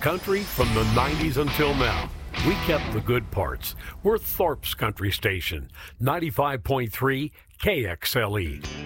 country from the 90s until now. We kept the good parts. We're Thorpe's Country Station, 95.3 KXLE.